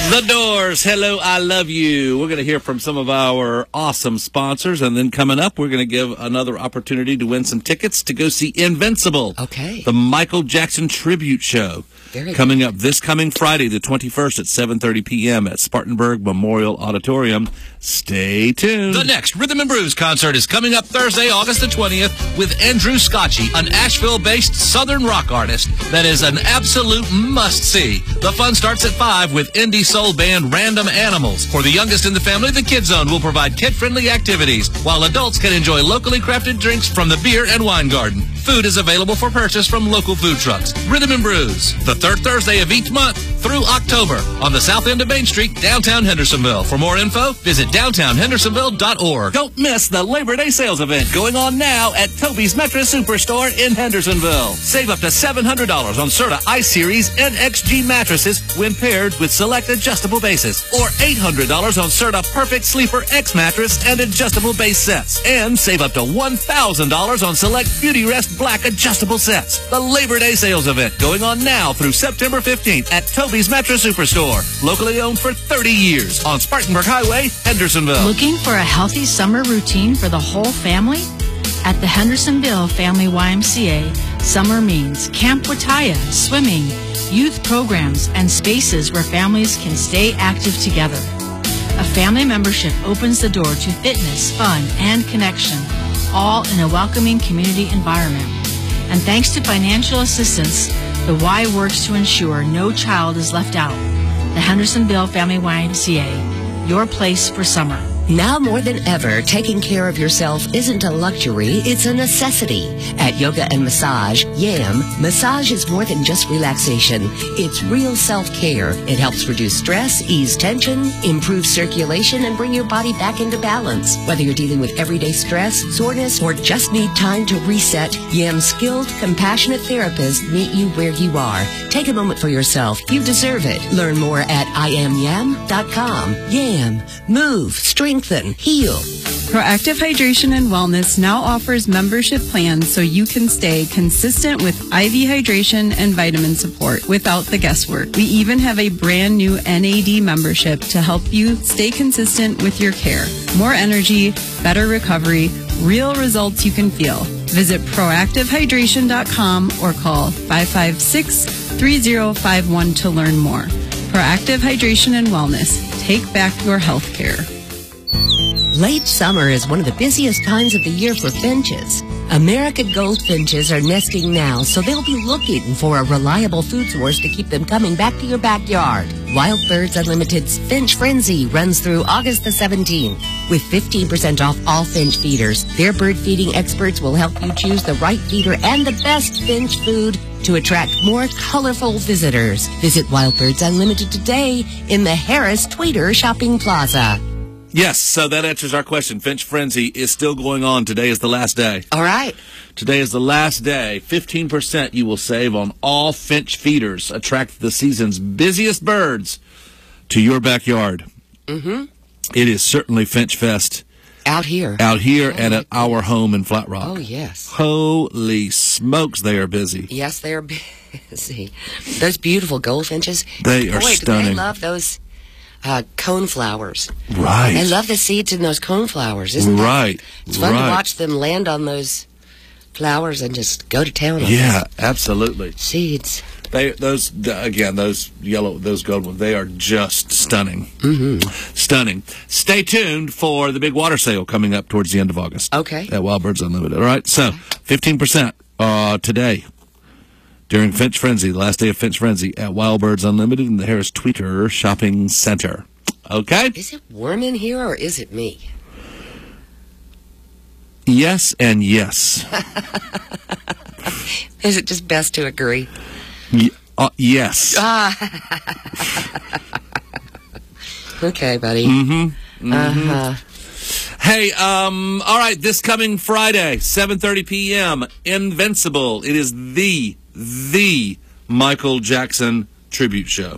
The Doors, Hello, I Love You. We're going to hear from some of our awesome sponsors, and then coming up, we're going to give another opportunity to win some tickets to go see Invincible. Okay. The Michael Jackson Tribute Show. Coming up this coming Friday, the 21st at 7:30 p.m. at Spartanburg Memorial Auditorium. Stay tuned. The next Rhythm and Blues concert is coming up Thursday, August the 20th with Andrew Scotchy, an Asheville-based Southern rock artist that is an absolute must-see. The fun starts at 5 with indie soul band Random Animals. For the youngest in the family, the Kid Zone will provide kid-friendly activities, while adults can enjoy locally crafted drinks from the Beer and Wine Garden. Food is available for purchase from local food trucks. Rhythm and Brews, the third Thursday of each month through October on the south end of Main Street, downtown Hendersonville. For more info, visit downtownhendersonville.org. Don't miss the Labor Day sales event going on now at Toby's Mattress Superstore in Hendersonville. Save up to $700 on Serta I-Series NXG mattresses when paired with select adjustable bases, or $800 on Serta Perfect Sleeper X mattress and adjustable base sets. And save up to $1,000 on select Beauty Rest Black adjustable sets. The Labor Day sales event going on now through September 15th at Toby's Mattress Superstore. Locally owned for 30 years on Spartanburg Highway, Hendersonville. Looking for a healthy summer routine for the whole family? At the Hendersonville Family YMCA, summer means Camp Wataya, swimming, youth programs, and spaces where families can stay active together. A family membership opens the door to fitness, fun, and connection, all in a welcoming community environment. And thanks to financial assistance, the Y works to ensure no child is left out. The Hendersonville Family YMCA, your place for summer. Now more than ever, taking care of yourself isn't a luxury, it's a necessity. At Yoga and Massage, YAM, massage is more than just relaxation. It's real self-care. It helps reduce stress, ease tension, improve circulation, and bring your body back into balance. Whether you're dealing with everyday stress, soreness, or just need time to reset, YAM's skilled, compassionate therapists meet you where you are. Take a moment for yourself. You deserve it. Learn more at IamYam.com. YAM. Move. Strengthen. Heal. Proactive Hydration and Wellness now offers membership plans so you can stay consistent with IV hydration and vitamin support without the guesswork. We even have a brand new NAD membership to help you stay consistent with your care. More energy, better recovery, real results you can feel. Visit proactivehydration.com or call 556-3051 to learn more. Proactive Hydration and Wellness. Take back your health care. Late summer is one of the busiest times of the year for finches. American goldfinches are nesting now, so they'll be looking for a reliable food source to keep them coming back to your backyard. Wild Birds Unlimited's Finch Frenzy runs through August the 17th. With 15% off all finch feeders, their bird feeding experts will help you choose the right feeder and the best finch food to attract more colorful visitors. Visit Wild Birds Unlimited today in the Harris Tweeter Shopping Plaza. Yes, so that answers our question. Finch Frenzy is still going on. Today is the last day. All right. Today is the last day. 15% you will save on all finch feeders. Attract the season's busiest birds to your backyard. Mm-hmm. It is certainly Finch Fest. Out here. And at our home in Flat Rock. Oh, yes. Holy smokes, they are busy. Yes, they are busy. Those beautiful goldfinches. They are stunning. I love those coneflowers. Right. I love the seeds in those coneflowers, isn't it? Right. It's fun to watch them land on those flowers and just go to town on Yeah, absolutely. Seeds. Those yellow, those gold ones, they are just stunning. Mm-hmm. Stunning. Stay tuned for the big water sale coming up towards the end of August. Okay. At Wild Birds Unlimited. All right, so 15% today during Finch Frenzy, the last day of Finch Frenzy at Wild Birds Unlimited in the Harris Tweeter Shopping Center. Okay? Is it warm in here or is it me? Yes and yes. Is it just best to agree? Yes. Okay, buddy. Mm-hmm. Uh-huh. Hey, all right, this coming Friday, 7:30 p.m., Invincible. It is the Michael Jackson tribute show.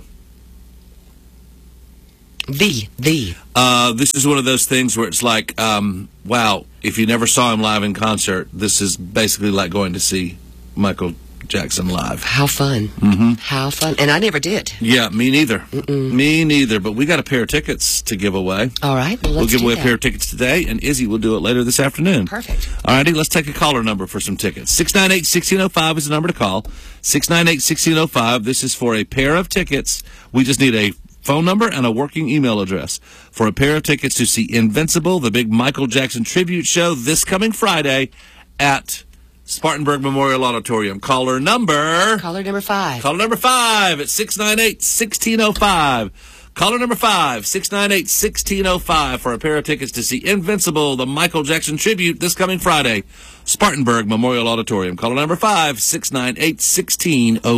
This is one of those things where it's like, wow, if you never saw him live in concert, this is basically like going to see Michael Jackson live. How fun. Mm-hmm. How fun. And I never did. Yeah, me neither. Me neither. But we got a pair of tickets to give away. All right. Well, we'll give away a pair of tickets today, and Izzy will do it later this afternoon. Perfect. All righty, let's take a caller number for some tickets. 698-1605 is the number to call. 698-1605. This is for a pair of tickets. We just need a phone number and a working email address for a pair of tickets to see Invincible, the big Michael Jackson tribute show this coming Friday at Spartanburg Memorial Auditorium. Caller number 5. Caller number 5 at 698-1605. Caller number 5, 698-1605 for a pair of tickets to see Invincible, the Michael Jackson tribute this coming Friday. Spartanburg Memorial Auditorium. Caller number 5, 698-1605.